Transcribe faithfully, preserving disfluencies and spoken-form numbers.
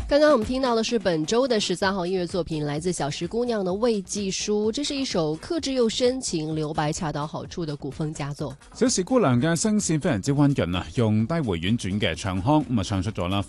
刚刚我们听到的是本周的十三号音乐作品，来自小石姑娘的《未寄書》，這是一首克制又深情、留白恰到好處的古風佳作。 小石姑娘嘅聲線非常之溫潤啊，用低回婉轉嘅唱腔咁啊，唱出咗啦